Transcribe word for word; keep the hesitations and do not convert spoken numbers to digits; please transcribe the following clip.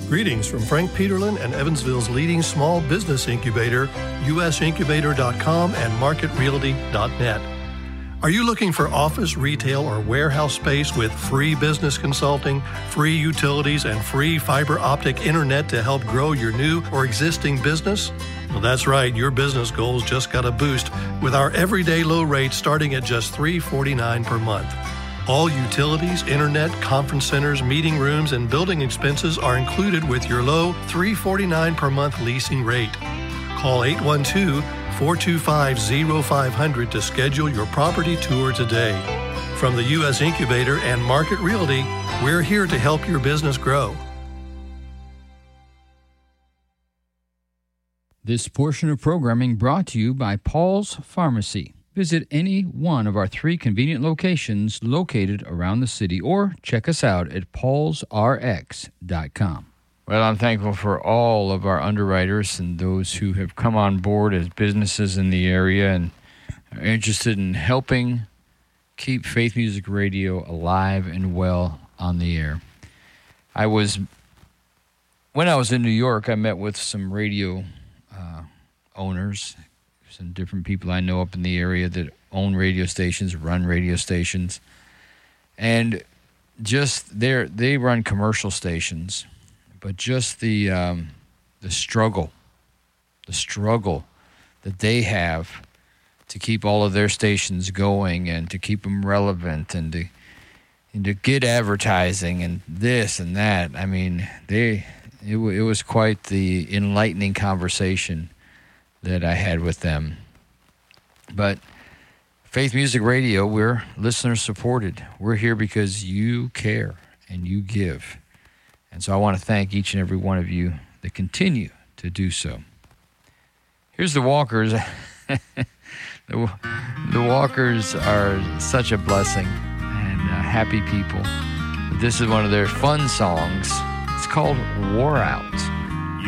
Greetings from Frank Peterlin and Evansville's leading small business incubator, U S incubator dot com and market realty dot net. Are you looking for office, retail, or warehouse space with free business consulting, free utilities, and free fiber optic internet to help grow your new or existing business? Well, that's right. Your business goals just got a boost with our everyday low rate starting at just three dollars and forty-nine cents per month. All utilities, internet, conference centers, meeting rooms, and building expenses are included with your low three dollars and forty-nine cents per month leasing rate. Call eight one two, four two five, zero five zero zero to schedule your property tour today. From the U S Incubator and Market Realty, we're here to help your business grow. This portion of programming brought to you by Paul's Pharmacy. Visit any one of our three convenient locations located around the city or check us out at pauls r x dot com. Well, I'm thankful for all of our underwriters and those who have come on board as businesses in the area and are interested in helping keep Faith Music Radio alive and well on the air. I was, when I was in New York, I met with some radio uh, owners, some different people I know up in the area that own radio stations, run radio stations, and just they're, they run commercial stations, but just the um, the struggle, the struggle that they have to keep all of their stations going and to keep them relevant and to and to get advertising and this and that. I mean, they it, it was quite the enlightening conversation that I had with them. But Faith Music Radio, we're listener supported. We're here because you care and you give. And so I want to thank each and every one of you that continue to do so. Here's the Walkers. the, the Walkers are such a blessing and uh, happy people. This is one of their fun songs. It's called Wore Out.